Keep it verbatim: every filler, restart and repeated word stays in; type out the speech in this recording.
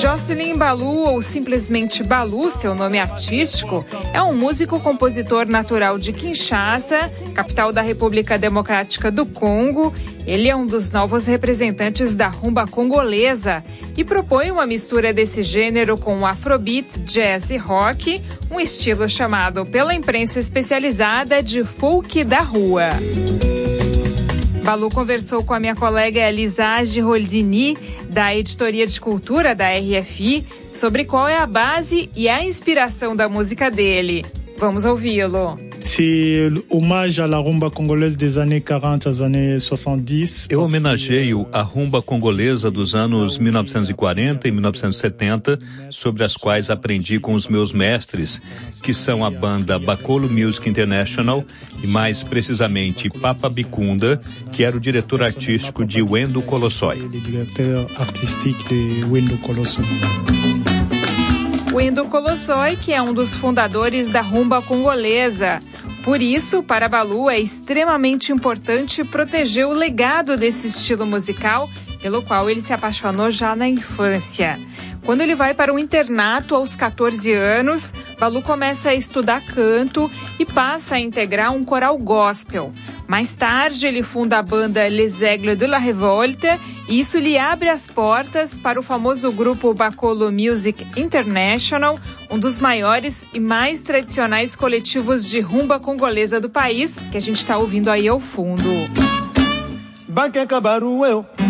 Jocelyn Balu, ou simplesmente Balu, seu nome artístico, é um músico-compositor natural de Kinshasa, capital da República Democrática do Congo. Ele é um dos novos representantes da rumba congolesa e propõe uma mistura desse gênero com afrobeat, jazz e rock, um estilo chamado pela imprensa especializada de folk da rua. Balu conversou com a minha colega Elisage Roldini, da Editoria de Cultura da R F I, sobre qual é a base e a inspiração da música dele. Vamos ouvi-lo. C'est hommage à la rumba congolaise des années quarante às années soixante-dix. Eu homenageio a rumba congolesa dos anos mil novecentos e quarenta e mil novecentos e setenta, sobre as quais aprendi com os meus mestres, que são a banda Bakolo Music International e, mais precisamente, Papa Bikunda, que era o diretor artístico de Wendo Colossoi. Wendo Colossoi, que é um dos fundadores da rumba congolesa. Por isso, para Balu, é extremamente importante proteger o legado desse estilo musical, pelo qual ele se apaixonou já na infância. Quando ele vai para um internato aos catorze anos, Balu começa a estudar canto e passa a integrar um coral gospel. Mais tarde, ele funda a banda Les Aigles de la Révolte e isso lhe abre as portas para o famoso grupo Bakolo Music International, um dos maiores e mais tradicionais coletivos de rumba congolesa do país, que a gente está ouvindo aí ao fundo.